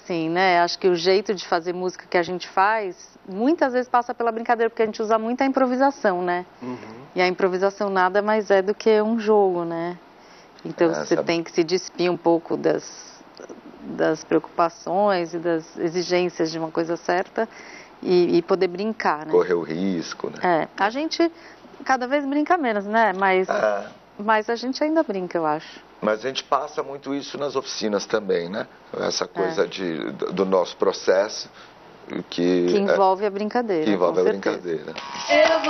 assim, né? Acho que o jeito de fazer música que a gente faz, muitas vezes passa pela brincadeira, porque a gente usa muita improvisação, né? E a improvisação nada mais é do que um jogo, né? Então você tem que se despir um pouco das preocupações e das exigências de uma coisa certa e poder brincar, né? Correr o risco, né? A gente cada vez brinca menos, né? Mas a gente ainda brinca, eu acho. Mas a gente passa muito isso nas oficinas também, né? Essa coisa do nosso processo que envolve a brincadeira. Que envolve a brincadeira.